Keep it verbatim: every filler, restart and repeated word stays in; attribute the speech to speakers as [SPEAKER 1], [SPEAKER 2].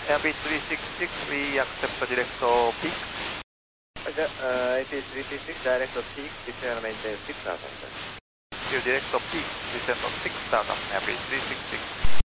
[SPEAKER 1] Airbus three six six, we accept the director peak.
[SPEAKER 2] Okay, uh, A P three six six, director peak, descend maintain six thousand.
[SPEAKER 1] Your director peak, descend on six thousand, Airbus three six six.